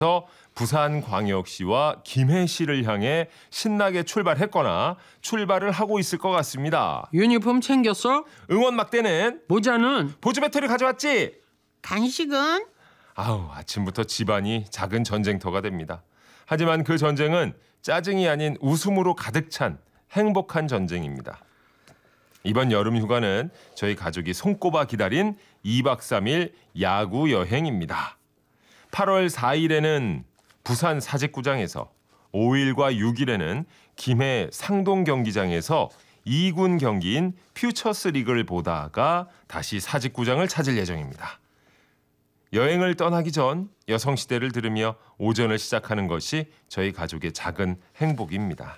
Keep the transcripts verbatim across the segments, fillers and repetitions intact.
부산광역시와 김해시를 향해 신나게 출발했거나 출발을 하고 있을 것 같습니다. 유니폼 챙겼어? 응원 막대는? 모자는? 보조 배터리 가져왔지? 간식은? 아우, 아침부터 집안이 작은 전쟁터가 됩니다. 하지만 그 전쟁은 짜증이 아닌 웃음으로 가득 찬 행복한 전쟁입니다. 이번 여름 휴가는 저희 가족이 손꼽아 기다린 이박 삼일 야구 여행입니다. 팔월 사일에는 부산 사직구장에서, 오일과 육일에는 김해 상동 경기장에서 이 군 경기인 퓨처스 리그를 보다가 다시 사직구장을 찾을 예정입니다. 여행을 떠나기 전 여성시대를 들으며 오전을 시작하는 것이 저희 가족의 작은 행복입니다.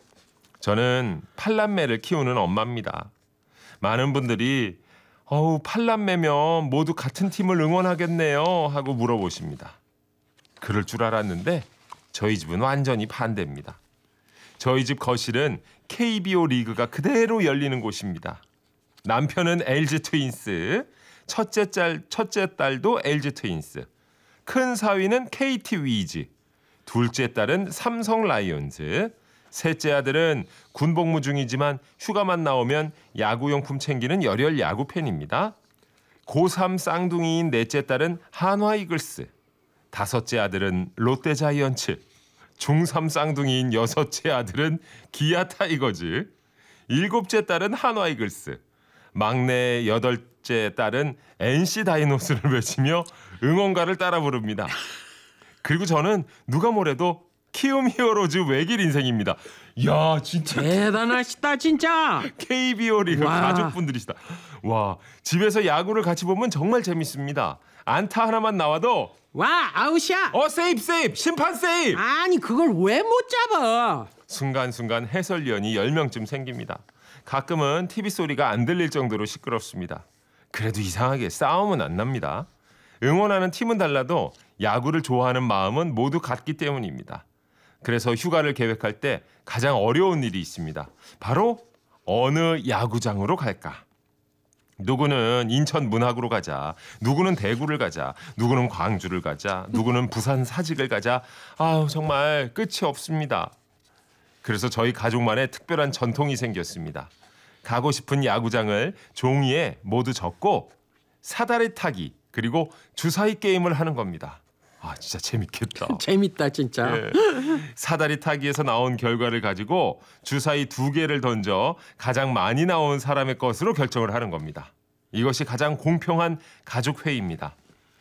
저는 팔남매를 키우는 엄마입니다. 많은 분들이 어우, 팔남매면 모두 같은 팀을 응원하겠네요 하고 물어보십니다. 그럴 줄 알았는데 저희 집은 완전히 반대입니다. 저희 집 거실은 케이비오 리그가 그대로 열리는 곳입니다. 남편은 엘지 트윈스, 첫째 딸, 첫째 딸도 엘지 트윈스, 큰 사위는 케이티 위즈, 둘째 딸은 삼성 라이온즈, 셋째 아들은 군복무 중이지만 휴가만 나오면 야구용품 챙기는 열혈 야구팬입니다. 고삼 쌍둥이인 넷째 딸은 한화 이글스, 다섯째 아들은 롯데 자이언츠, 중삼 쌍둥이인 여섯째 아들은 기아 타이거즈, 일곱째 딸은 한화 이글스, 막내 여덟째 딸은 엔씨 다이노스를 외치며 응원가를 따라 부릅니다. 그리고 저는 누가 뭐래도 키움 히어로즈 외길 인생입니다. 야, 진짜 대단하시다 진짜. 케이비오 리그 와. 가족분들이시다. 와, 집에서 야구를 같이 보면 정말 재밌습니다. 안타 하나만 나와도 와, 아웃이야. 어 세이프 세이프 심판 세이프. 아니 그걸 왜 못 잡아? 순간순간 해설위원이 열 명쯤 생깁니다. 가끔은 티비 소리가 안 들릴 정도로 시끄럽습니다. 그래도 이상하게 싸움은 안 납니다. 응원하는 팀은 달라도 야구를 좋아하는 마음은 모두 같기 때문입니다. 그래서 휴가를 계획할 때 가장 어려운 일이 있습니다. 바로 어느 야구장으로 갈까? 누구는 인천 문학으로 가자, 누구는 대구를 가자, 누구는 광주를 가자, 누구는 부산 사직을 가자. 아우, 정말 끝이 없습니다. 그래서 저희 가족만의 특별한 전통이 생겼습니다. 가고 싶은 야구장을 종이에 모두 적고 사다리 타기 그리고 주사위 게임을 하는 겁니다. 아, 진짜 재밌겠다. 재밌다 진짜. 예. 사다리 타기에서 나온 결과를 가지고 주사위 두 개를 던져 가장 많이 나온 사람의 것으로 결정을 하는 겁니다. 이것이 가장 공평한 가족 회의입니다.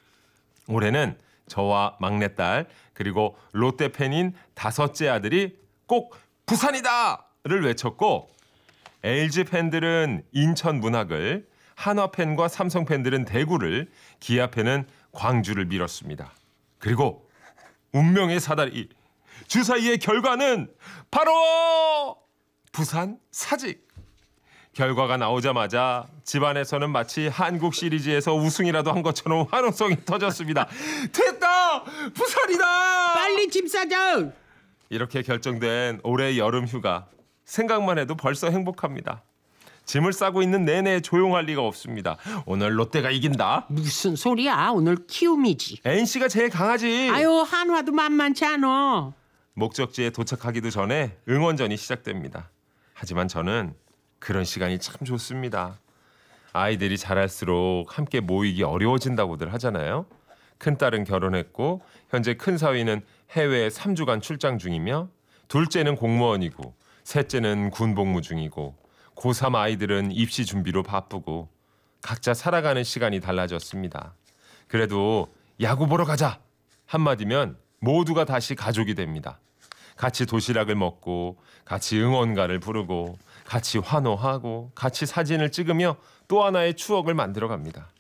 올해는 저와 막내딸 그리고 롯데 팬인 다섯째 아들이 꼭 부산이다를 외쳤고, 엘지 팬들은 인천 문학을, 한화 팬과 삼성 팬들은 대구를, 기아 팬은 광주를 밀었습니다. 그리고 운명의 사다리 주사위의 결과는 바로 부산 사직. 결과가 나오자마자 집안에서는 마치 한국 시리즈에서 우승이라도 한 것처럼 환호성이 터졌습니다. 됐다! 부산이다! 빨리 집 사자. 이렇게 결정된 올해 여름 휴가, 생각만 해도 벌써 행복합니다. 짐을 싸고 있는 내내 조용할 리가 없습니다. 오늘 롯데가 이긴다. 무슨 소리야? 오늘 키움이지. 엔씨가 제일 강하지. 아유, 한화도 만만치 않어. 목적지에 도착하기도 전에 응원전이 시작됩니다. 하지만 저는 그런 시간이 참 좋습니다. 아이들이 자랄수록 함께 모이기 어려워진다고들 하잖아요. 큰딸은 결혼했고 현재 큰 사위는 해외에 삼 주간 출장 중이며, 둘째는 공무원이고 셋째는 군복무 중이고 고삼 아이들은 입시 준비로 바쁘고 각자 살아가는 시간이 달라졌습니다. 그래도 야구 보러 가자 한마디면 모두가 다시 가족이 됩니다. 같이 도시락을 먹고 같이 응원가를 부르고 같이 환호하고 같이 사진을 찍으며 또 하나의 추억을 만들어갑니다.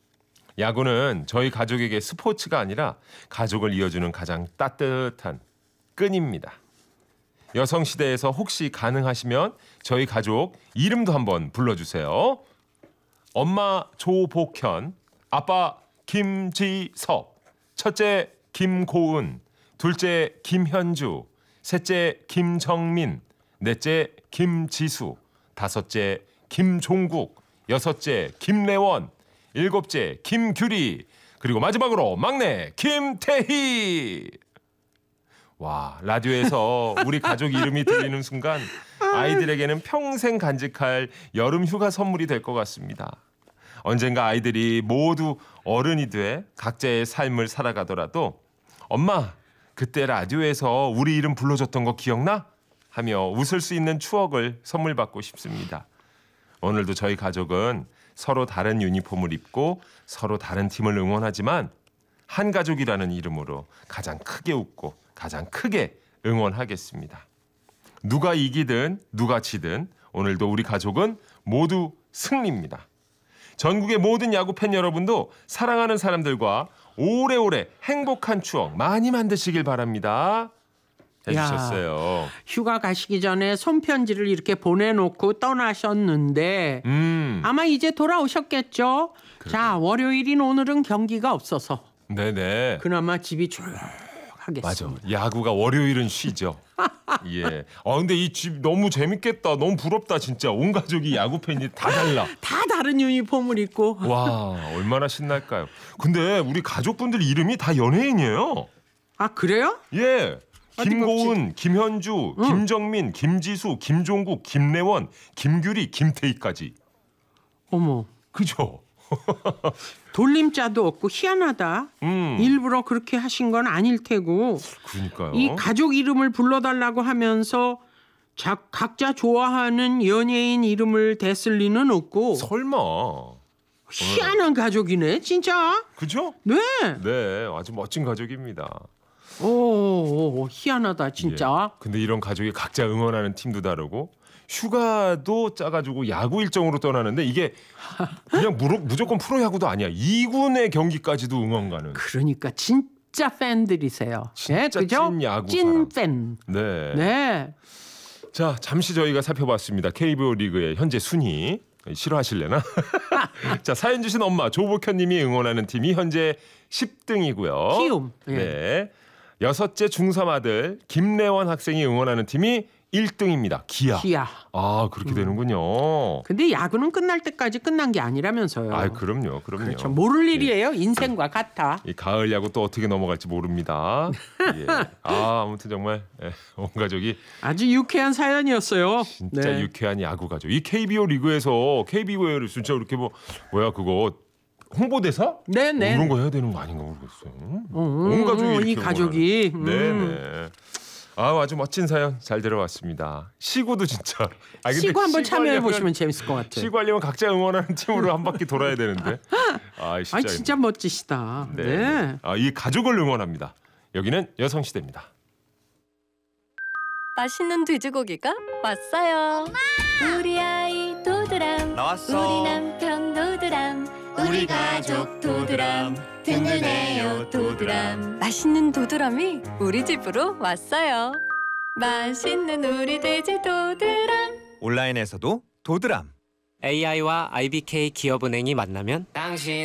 야구는 저희 가족에게 스포츠가 아니라 가족을 이어주는 가장 따뜻한 끈입니다. 여성시대에서 혹시 가능하시면 저희 가족 이름도 한번 불러주세요. 엄마 조복현, 아빠 김지섭, 첫째 김고은, 둘째 김현주, 셋째 김정민, 넷째 김지수, 다섯째 김종국, 여섯째 김래원, 일곱째 김규리, 그리고 마지막으로 막내 김태희. 와, 라디오에서 우리 가족 이름이 들리는 순간 아이들에게는 평생 간직할 여름 휴가 선물이 될 것 같습니다. 언젠가 아이들이 모두 어른이 돼 각자의 삶을 살아가더라도 엄마, 그때 라디오에서 우리 이름 불러줬던 거 기억나? 하며 웃을 수 있는 추억을 선물 받고 싶습니다. 오늘도 저희 가족은 서로 다른 유니폼을 입고 서로 다른 팀을 응원하지만 한 가족이라는 이름으로 가장 크게 웃고 가장 크게 응원하겠습니다. 누가 이기든 누가 지든 오늘도 우리 가족은 모두 승리입니다. 전국의 모든 야구팬 여러분도 사랑하는 사람들과 오래오래 행복한 추억 많이 만드시길 바랍니다. 해주셨어요. 휴가 가시기 전에 손편지를 이렇게 보내놓고 떠나셨는데 음, 아마 이제 돌아오셨겠죠? 자, 월요일인 오늘은 경기가 없어서 네네. 그나마 집이 조용하겠습니다. 맞아. 야구가 월요일은 쉬죠. 예. 아 근데 이 집 너무 재밌겠다. 너무 부럽다 진짜. 온 가족이 야구 팬이 다 달라. 다 다른 유니폼을 입고. 와 얼마나 신날까요. 근데 우리 가족분들 이름이 다 연예인이에요. 아, 그래요? 예. 어디 김고은, 김현주, 김정민, 김지수, 김종국, 김래원, 김규리, 김태희까지. 어머, 그죠? 돌림자도 없고 희한하다. 음. 일부러 그렇게 하신 건 아닐 테고. 그러니까요. 이 가족 이름을 불러달라고 하면서 자, 각자 좋아하는 연예인 이름을 대쓸 리는 없고. 설마. 희한한 가족이네, 진짜. 그죠? 네. 네, 아주 멋진 가족입니다. 오, 오, 오, 희한하다, 진짜. 예. 근데 이런 가족이 각자 응원하는 팀도 다르고 휴가도 짜가지고 야구 일정으로 떠나는데 이게 그냥 무로, 무조건 프로야구도 아니야. 이 군의 경기까지도 응원 가는. 그러니까 진짜 팬들이세요. 진짜 네, 그죠? 찐 야구 찐 사람. 팬. 네. 네. 자, 잠시 저희가 살펴봤습니다. 케이비오 리그의 현재 순위. 싫어하실래나? 자, 사연 주신 엄마 조복현 님이 응원하는 팀이 현재 십 등이고요. 키움. 예. 네. 여섯째 중삼 아들 김래원 학생이 응원하는 팀이 일 등입니다. 기아. 기아. 아, 그렇게 되는군요. 근데 야구는 끝날 때까지 끝난 게 아니라면서요. 아, 그럼요. 그럼요. 그렇죠. 모를 일이에요. 인생과 같아. 이 가을 야구 또 어떻게 넘어갈지 모릅니다. 예. 아, 아무튼 정말 예, 온 가족이 아주 유쾌한 사연이었어요. 진짜 네. 유쾌한 야구 가족. 이 케이비오 리그에서 케이비오를 진짜 이렇게 뭐 뭐야 그거 홍보대사? 네네. 뭐 이런 거 해야 되는 거 아닌가 모르겠어요. 음, 온 가족이 음, 이렇게 이 가족이. 음. 네네. 아, 아주 멋진 사연 잘 들어왔습니다. 시구도 진짜. 아, 근데 시구 한번 시구 참여해 하려면- 보시면 재밌을 것 같아요. 시구 하려면 각자 응원하는 팀으로 한 바퀴 돌아야 되는데. 아, 진짜. 아, 진짜 멋지시다. 네. 네. 아, 이 가족을 응원합니다. 여기는 여성시대입니다. 맛있는 돼지고기가 왔어요. 우리 아이 도드람, 나왔어. 우리 남편 도드람, 우리 가족 도드람, 든든해요 도드람. 맛있는 도드람이 우리 집으로 왔어요. 맛있는 우리 돼지 도드람. 온라인에서도 도드람. 에이아이와 아이비케이 기업은행이 만나면 당신